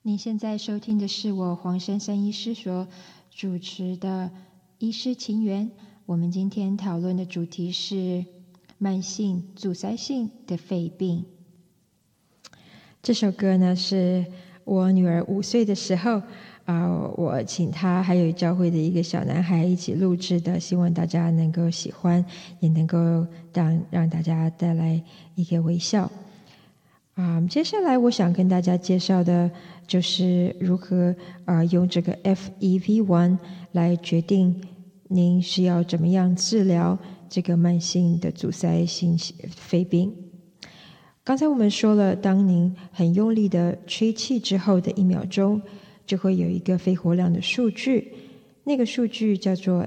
您现在收听的是我黄珊珊医师所主持的《医师情缘》。我们今天讨论的主题是慢性阻塞性的肺病。这首歌呢，是我女儿5岁的时候，我请她还有教会的一个小男孩一起录制的，希望大家能够喜欢，也能够让大家带来一个微笑。接下来我想跟大家介绍的就是如何用这个 FEV1 来决定您是要怎么样治疗这个慢性的阻塞性肺病。刚才我们说了，当您很用力的吹气之后的1秒钟，就会有一个肺活量的数据，那个数据叫做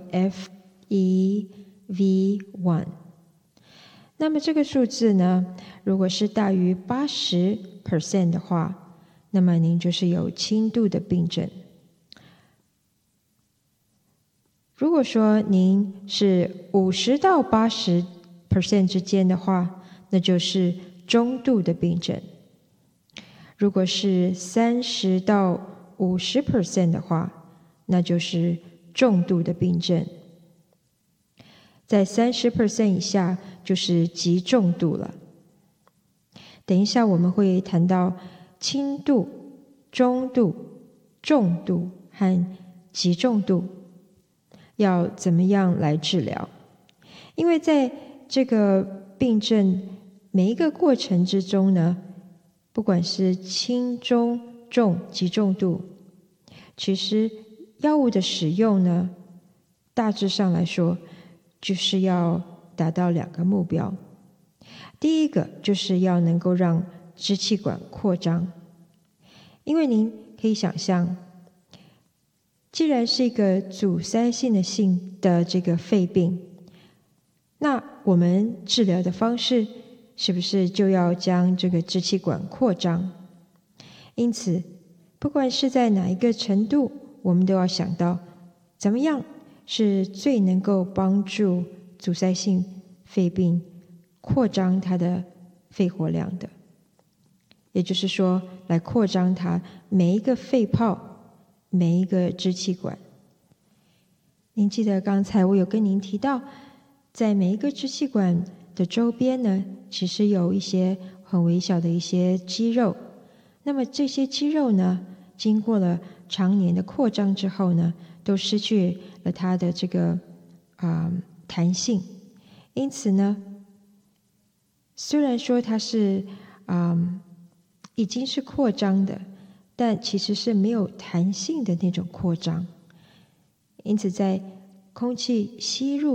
FEV1。那么这个数字呢，如果是大于80% 的话，那么您就是有轻度的病症。如果说您是50到80% 之间的话，那就是中度的病症。如果是30到50% 的话，那就是重度的病症。在30% 以下就是极重度了。等一下我们会谈到轻度、中度、重度和极重度要怎么样来治疗。因为在这个病症每一个过程之中呢，不管是轻、中、重、极重度，其实药物的使用呢，大致上来说就是要达到2个目标。第一个就是要能够让支气管扩张，因为您可以想象，既然是一个阻塞性的这个肺病，那我们治疗的方式是不是就要将这个支气管扩张？因此，不管是在哪一个程度，我们都要想到怎么样是最能够帮助阻塞性肺病扩张它的肺活量的。也就是说，来扩张它每一个肺泡，每一个支气管。您记得刚才我有跟您提到，在每一个支气管的周边呢，其实有一些很微小的一些肌肉。那么这些肌肉呢，经过了常年的扩张之后呢，都失去了它的这个弹性。因此呢，虽然说它是已经是扩张的，但其实是没有弹性的那种扩张。因此在空气吸入